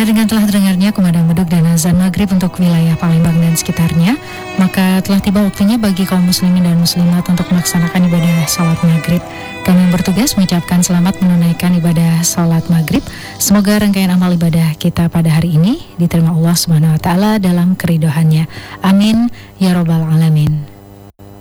dengan telah terdengarnya kumandang beduk dan azan maghrib untuk wilayah Palembang dan sekitarnya, maka telah tiba waktunya bagi kaum muslimin dan muslimat untuk melaksanakan ibadah salat maghrib. Kami yang bertugas mengucapkan selamat menunaikan ibadah salat maghrib. Semoga rangkaian amal ibadah kita pada hari ini diterima Allah Subhanahu wa Ta'ala dalam keridhoannya. Amin ya Rabbal Alamin.